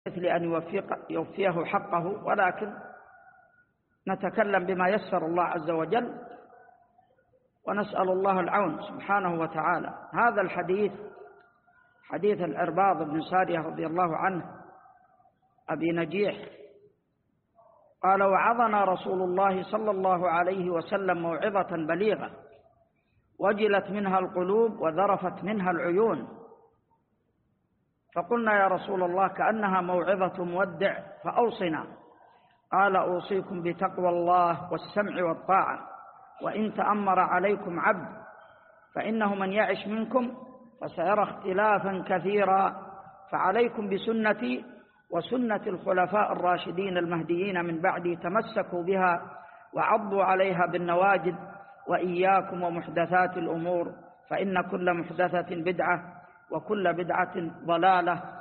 لأن يوفيه حقه، ولكن نتكلم بما يسر الله عز وجل، ونسأل الله العون سبحانه وتعالى. هذا الحديث حديث العرباض بن سارية رضي الله عنه أبي نجيح قال: وعظنا رسول الله صلى الله عليه وسلم موعظة بليغة وجلت منها القلوب وذرفت منها العيون، فقلنا: يا رسول الله كأنها موعظة مودع فأوصنا. قال: أوصيكم بتقوى الله والسمع والطاعة، وإن تأمر عليكم عبد فإنه من يعش منكم فسيرى اختلافا كثيرا، فعليكم بسنتي وسنة الخلفاء الراشدين المهديين من بعدي، تمسكوا بها وعضوا عليها بالنواجذ، وإياكم ومحدثات الأمور، فإن كل محدثة بدعة وكل بدعة ضلالة.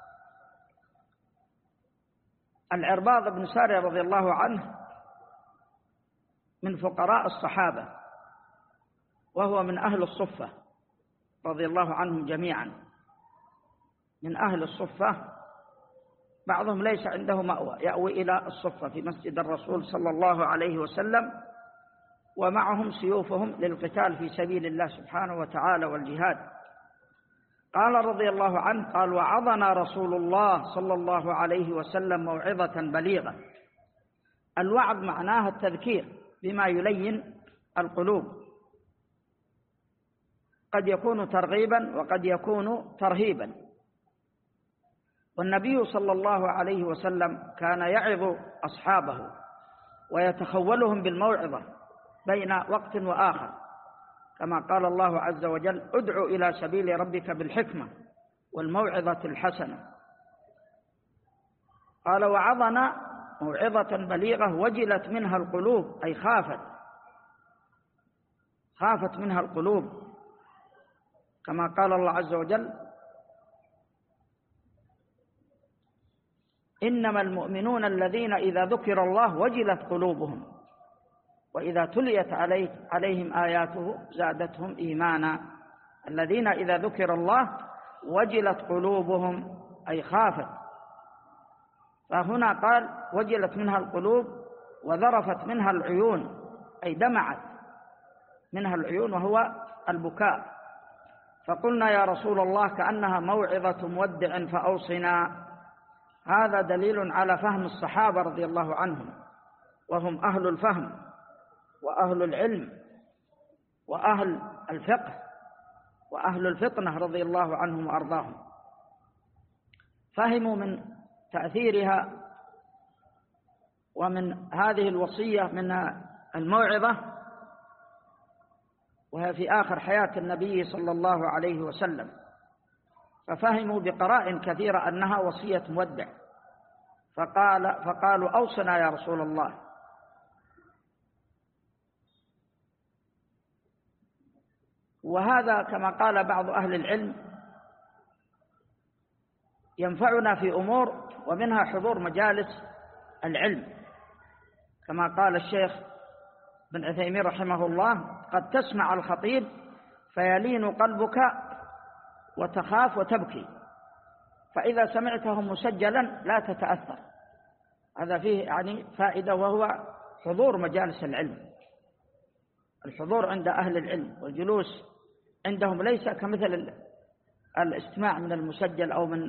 العرباض بن سارية رضي الله عنه من فقراء الصحابة، وهو من أهل الصفة رضي الله عنهم جميعا، من أهل الصفة. بعضهم ليس عنده مأوى، يأوي إلى الصفة في مسجد الرسول صلى الله عليه وسلم، ومعهم سيوفهم للقتال في سبيل الله سبحانه وتعالى والجهاد. قال رضي الله عنه: قال: وعظنا رسول الله صلى الله عليه وسلم موعظة بليغة. الوعظ معناه التذكير بما يلين القلوب، قد يكون ترغيبا وقد يكون ترهيبا. والنبي صلى الله عليه وسلم كان يعظ أصحابه ويتخولهم بالموعظة بين وقت وآخر، كما قال الله عز وجل: ادع إلى سبيل ربك بالحكمة والموعظة الحسنة. قال: وعظنا موعظة بليغة وجلت منها القلوب، أي خافت منها القلوب، كما قال الله عز وجل: إنما المؤمنون الذين إذا ذكر الله وجلت قلوبهم وإذا تليت عليهم آياته زادتهم إيمانا. الذين إذا ذكر الله وجلت قلوبهم، أي خافت. فهنا قال: وجلت منها القلوب وذرفت منها العيون، أي دمعت منها العيون، وهو البكاء. فقلنا: يا رسول الله كأنها موعظة مودع فأوصنا. هذا دليل على فهم الصحابة رضي الله عنهم، وهم أهل الفهم وأهل العلم وأهل الفقه وأهل الفطنة رضي الله عنهم وأرضاهم. فهموا من تأثيرها ومن هذه الوصية من الموعظة، وهي في آخر حياة النبي صلى الله عليه وسلم، ففهموا بقراء كثيرة أنها وصية مودع، فقالوا: أوصنا يا رسول الله. وهذا كما قال بعض أهل العلم ينفعنا في أمور، ومنها حضور مجالس العلم، كما قال الشيخ بن عثيمين رحمه الله: قد تسمع الخطيب فيلين قلبك وتخاف وتبكي، فإذا سمعته مسجلا لا تتأثر. هذا فيه يعني فائدة، وهو حضور مجالس العلم، الحضور عند أهل العلم والجلوس عندهم ليس كمثل الاستماع من المسجل أو من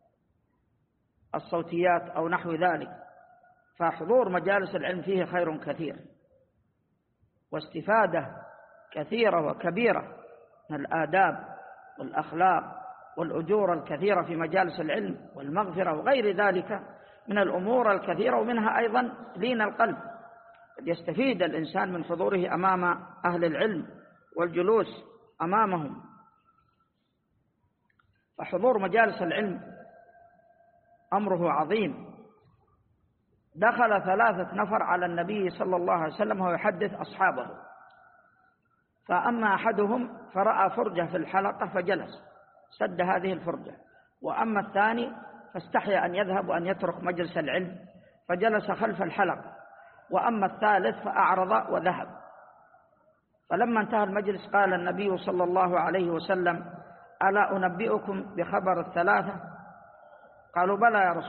الصوتيات أو نحو ذلك. فحضور مجالس العلم فيه خير كثير واستفادة كثيرة وكبيرة من الآداب والأخلاق والأجور الكثيرة في مجالس العلم والمغفرة وغير ذلك من الأمور الكثيرة، ومنها أيضا لين القلب. قد يستفيد الإنسان من حضوره أمام أهل العلم والجلوس أمامهم. فحضور مجالس العلم أمره عظيم. دخل 3 نفر على النبي صلى الله عليه وسلم وهو يحدث أصحابه، فأما أحدهم فرأى فرجة في الحلقة فجلس سد هذه الفرجة، وأما الثاني فاستحيا أن يذهب وأن يترك مجلس العلم فجلس خلف الحلقة، وأما الثالث فأعرض وذهب. فلما انتهى المجلس قال النبي صلى الله عليه وسلم: ألا أنبئكم بخبر 3؟ قالوا: بلى يا رسول